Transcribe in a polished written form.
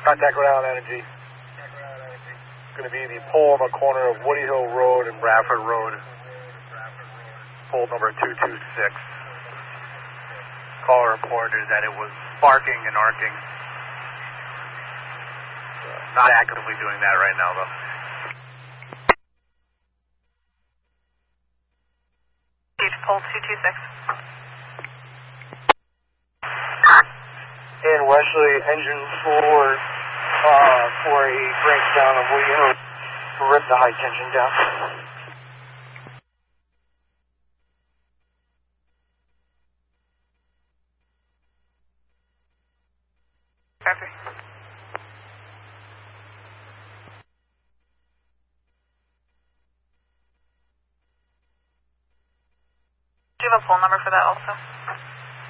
Contact Rhode Island Energy. It's going to be the pole on the corner of Woody Hill Road and Bradford Road. Pole number 226. Caller reported that it was sparking and arcing. Not actively doing that right now, though. Pole 226. In Wesley, engine 4 for a breakdown of Woody Hill. Rip the high tension down. Copy. Do you have a phone number for that also?